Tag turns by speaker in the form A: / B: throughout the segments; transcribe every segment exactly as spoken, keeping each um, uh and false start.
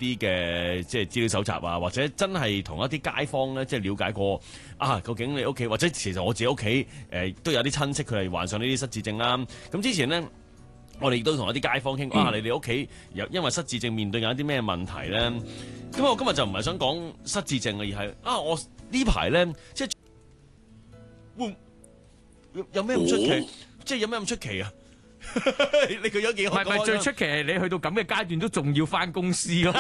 A: 啲嘅即係資料搜集啊，或者真係同一啲街坊咧即係了解過啊，究竟你屋企或者其實我自己屋企誒都有啲親戚佢係患上呢啲失智症啦。咁之前咧，我哋亦都同一啲街坊傾、嗯、啊，你哋屋企有因為失智症面對有一啲咩問題咧？咁我今日就唔係想講失智症啊，而係啊，我呢排咧即係會有咩咁出奇？哦、即係有咩咁出奇啊？你個樣幾好？
B: 唔係唔係，最出奇係你去到咁嘅階段都仲要翻公司咯。係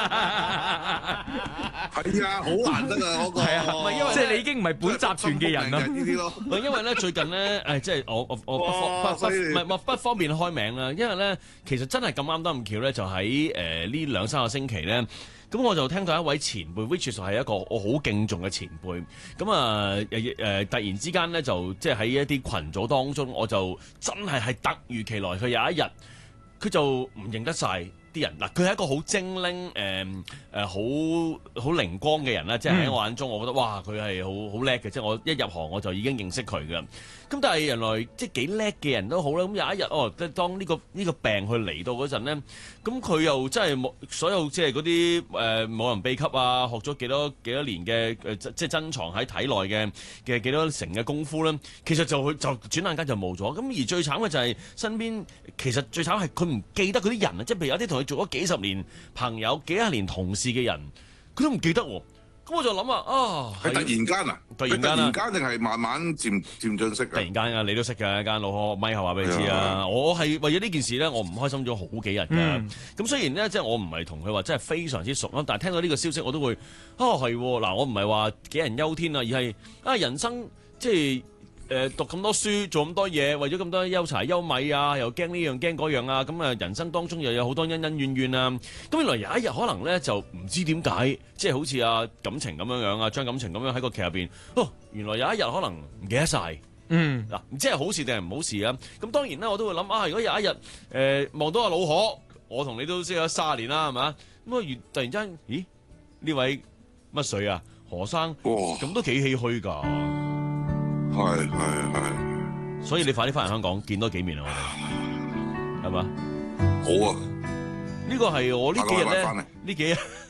C: 啊，好難得啊！嗰個係啊，
B: 唔係因為即係你已經唔係本集團嘅人啦。呢啲咯，
A: 唔係因為咧最近咧誒，即係我我我不方不唔係我不方便開名啦。因為咧其實真係咁啱得咁巧咧，就喺誒呢兩三個星期咧。咁我就聽到一位前輩 which 係一個我好敬重嘅前輩。咁啊誒誒，突然之間咧就即係喺一啲群組當中，我就真係係突如其來，佢有一日佢就唔認得晒啲人嗱。佢係一個好精靈誒誒好好靈光嘅人啦，即係喺我眼中，我覺得哇佢係好好叻嘅，即係我一入行我就已經認識佢㗎。咁但係原來即係幾叻嘅人都好啦。咁有一日哦，即係當呢個呢個病佢嚟到嗰陣咧，咁佢又真係冇所有即係嗰啲誒武林秘笈啊，學咗幾多幾多年嘅誒即係珍藏喺體內嘅嘅幾多成嘅功夫咧，其實就佢就轉眼間就冇咗。咁而最慘嘅就係身邊其實最慘係佢唔記得嗰啲人啊，即係譬如有啲同佢做咗幾十年朋友、幾十年同事嘅人，佢都唔記得喎。咁我就諗啊，啊
C: 係突然間啊，
A: 突然間啊，
C: 突然間定係慢慢漸漸進式嘅？
A: 突然間啊，你都識嘅，間老可咪後話俾你知啊。我係為咗呢件事咧，我唔開心咗好幾日㗎。咁、嗯、雖然咧，即係我唔係同佢話真係非常之熟啦，但係聽到呢個消息我都會啊係嗱，我唔係話杞人憂天啊，而係啊人生即係。誒讀咁多書，做咁多嘢，為咗咁多憂柴憂米啊，又驚呢樣驚嗰樣啊，咁啊人生當中又有好多恩恩怨怨啊，咁原來有一日可能咧就唔知點解，即係好似啊感情咁樣樣啊，張感情咁樣喺個劇入邊，哦原來有一日可能唔記得晒，嗯嗱，唔知係好事定係唔好事啊？咁當然咧我都會諗啊，如果有一日誒望到阿老可，我同你都識咗卅年啦，係嘛？咁啊突然間，咦呢位乜水啊何生，咁都幾唏噓㗎。
C: 係係係，
A: 所以你快啲翻嚟香港見多幾面啊！我哋係嘛？
C: 好啊！
A: 呢個係我呢幾日咧，呢幾日。